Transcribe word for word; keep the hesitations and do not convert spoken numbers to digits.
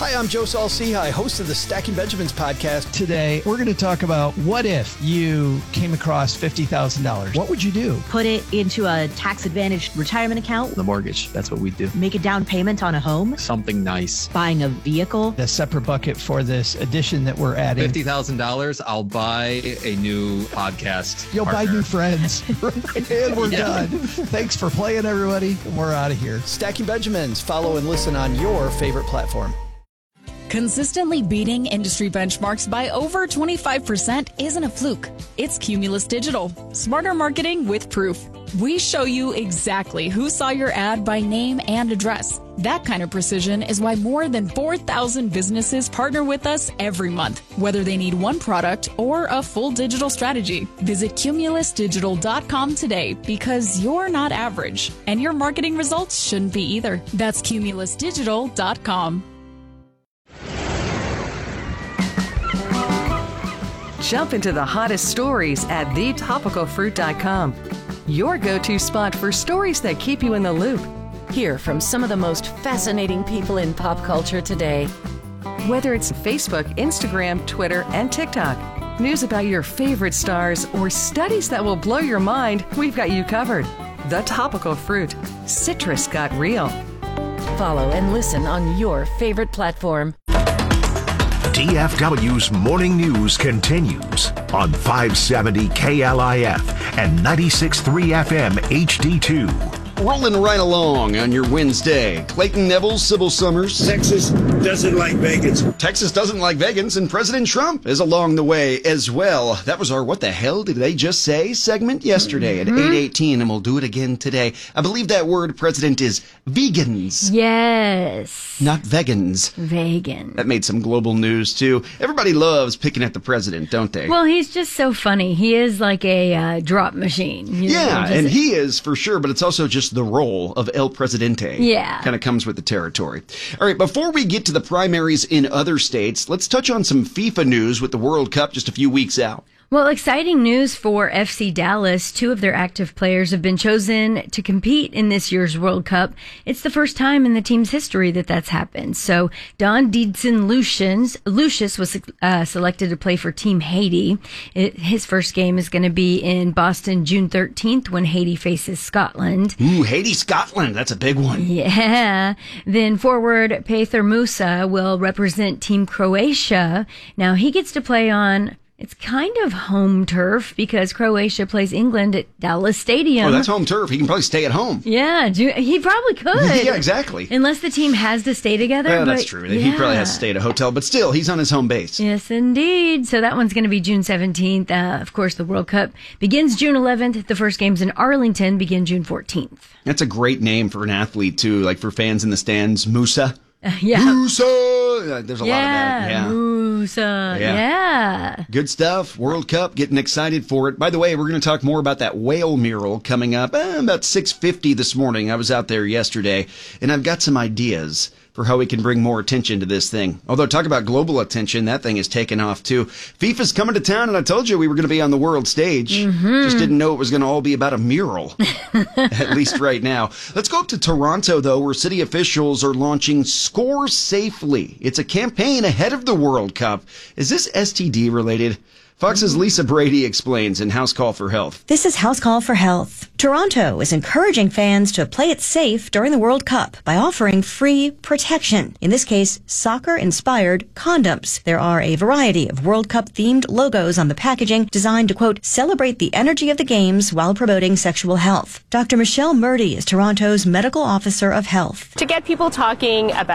Hi, I'm Joe Saul-Sehy, host of the Stacking Benjamins podcast. Today, we're going to talk about what if you came across fifty thousand dollars. What would you do? Put it into a tax-advantaged retirement account. The mortgage, that's what we do. Make a down payment on a home. Something nice. Buying a vehicle. A separate bucket for this addition that we're adding. fifty thousand dollars, I'll buy a new podcast You'll partner. buy new friends. And we're Yeah. done. Thanks for playing, everybody. We're out of here. Stacking Benjamins. Follow and listen on your favorite platform. Consistently beating industry benchmarks by over twenty-five percent isn't a fluke. It's Cumulus Digital. Smarter marketing with proof. We show you exactly who saw your ad by name and address. That kind of precision is why more than four thousand businesses partner with us every month, whether they need one product or a full digital strategy. Visit cumulus digital dot com today because you're not average, and your marketing results shouldn't be either. That's cumulus digital dot com. Jump into the hottest stories at the topical fruit dot com. Your go-to spot for stories that keep you in the loop. Hear from some of the most fascinating people in pop culture today. Whether it's Facebook, Instagram, Twitter, and TikTok, news about your favorite stars, or studies that will blow your mind, we've got you covered. The Topical Fruit. Citrus got real. Follow and listen on your favorite platform. D F W's Morning News continues on five seventy K L I F and ninety-six point three F M H D two. Rolling right along on your Wednesday. Clayton Neville, Sybil Summers. Texas doesn't like vegans. Texas doesn't like vegans, and President Trump is along the way as well. That was our What the Hell Did They Just Say segment yesterday mm-hmm. at eight eighteen, and we'll do it again today. I believe that word, President, is vegans. Yes. Not vegans. Vegan. That made some global news, too. Everybody loves picking at the president, don't they? Well, he's just so funny. He is like a uh, drop machine. You yeah, know, just, and he is for sure, but it's also just the role of El Presidente. Yeah. Kind of comes with the territory. All right, before we get to the primaries in other states, let's touch on some FIFA news with the World Cup just a few weeks out. Well, exciting news for F C Dallas. Two of their active players have been chosen to compete in this year's World Cup. It's the first time in the team's history that that's happened. So Don Deedson Lucians, Lucius was uh, selected to play for Team Haiti. It, his first game is going to be in Boston June thirteenth when Haiti faces Scotland. Ooh, Haiti, Scotland. That's a big one. Yeah. Then forward Petar Musa will represent Team Croatia. Now he gets to play on... It's kind of home turf because Croatia plays England at Dallas Stadium. Oh, that's home turf. He can probably stay at home. Yeah, he probably could. Yeah, exactly. Unless the team has to stay together. Yeah, but that's true. Yeah. He probably has to stay at a hotel, but still, he's on his home base. Yes, indeed. So that one's going to be June seventeenth. Uh, of course, the World Cup begins June eleventh. The first games in Arlington begin June fourteenth. That's a great name for an athlete, too, like for fans in the stands. Musa. Uh, yeah. Musa! There's a yeah, lot of that. Yeah, Musa. Yeah. yeah. Good stuff. World Cup, getting excited for it. By the way, we're going to talk more about that whale mural coming up eh, about six fifty this morning. I was out there yesterday, and I've got some ideas for how we can bring more attention to this thing. Although, talk about global attention, that thing is taken off, too. FIFA's coming to town, and I told you we were going to be on the world stage. Mm-hmm. Just didn't know it was going to all be about a mural, at least right now. Let's go up to Toronto, though, where city officials are launching Score Safely. It's a campaign ahead of the World Cup. Is this S T D related? Fox's Lisa Brady explains in House Call for Health. This is House Call for Health. Toronto is encouraging fans to play it safe during the World Cup by offering free protection. In this case, soccer-inspired condoms. There are a variety of World Cup-themed logos on the packaging designed to, quote, celebrate the energy of the games while promoting sexual health. Doctor Michelle Murdy is Toronto's Medical Officer of Health. To get people talking about